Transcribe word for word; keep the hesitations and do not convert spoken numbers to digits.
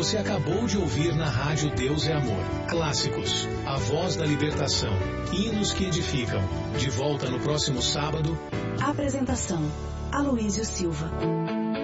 Você acabou de ouvir na rádio Deus é Amor. Clássicos, a voz da libertação, hinos que edificam. De volta no próximo sábado. Apresentação: Aloísio Silva.